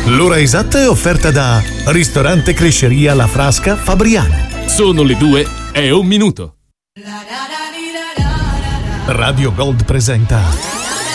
L'ora esatta è offerta da Ristorante Cresceria La Frasca Fabriano. Sono le 2:01. Radio Gold presenta